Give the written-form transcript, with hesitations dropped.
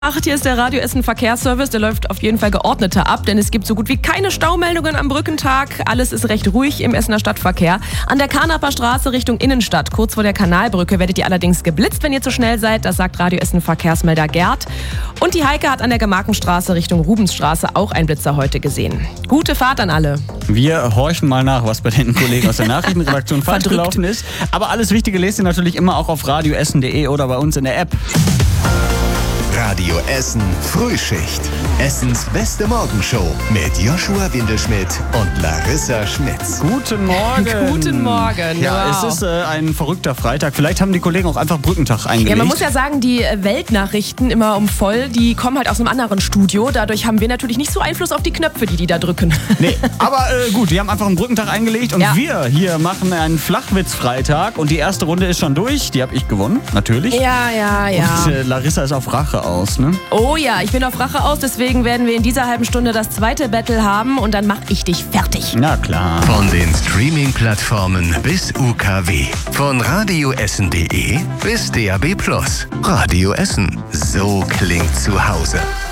Hier ist der Radio Essen Verkehrsservice, der läuft auf jeden Fall geordneter ab, denn es gibt so gut wie keine Staumeldungen am Brückentag. Alles ist recht ruhig im Essener Stadtverkehr. An der Karnaper Straße Richtung Innenstadt, kurz vor der Kanalbrücke, werdet ihr allerdings geblitzt, wenn ihr zu schnell seid. Das sagt Radio Essen Verkehrsmelder Gerd. Und die Heike hat an der Gemarkenstraße Richtung Rubensstraße auch einen Blitzer heute gesehen. Gute Fahrt an alle. Wir horchen mal nach, was bei den Kollegen aus der Nachrichtenredaktion falsch gelaufen ist. Aber alles Wichtige lest ihr natürlich immer auch auf radioessen.de oder bei uns in der App. Radio Essen Frühschicht. Essens beste Morgenshow mit Joshua Windelschmidt und Larissa Schmitz. Guten Morgen. Guten Morgen. Ja, wow. Es ist ein verrückter Freitag. Vielleicht haben die Kollegen auch einfach Brückentag eingelegt. Ja, man muss ja sagen, die Weltnachrichten immer um voll, die kommen halt aus einem anderen Studio. Dadurch haben wir natürlich nicht so Einfluss auf die Knöpfe, die da drücken. Nee, aber gut, die haben einfach einen Brückentag eingelegt und wir hier machen einen Flachwitz-Freitag und die erste Runde ist schon durch. Die habe ich gewonnen, natürlich. Ja. Und Larissa ist auf Rache aus, ne? Oh ja, ich bin auf Rache aus, deswegen werden wir in dieser halben Stunde das zweite Battle haben und dann mache ich dich fertig. Na klar. Von den Streaming-Plattformen bis UKW. Von radioessen.de bis DAB+. Radio Essen. So klingt zu Hause.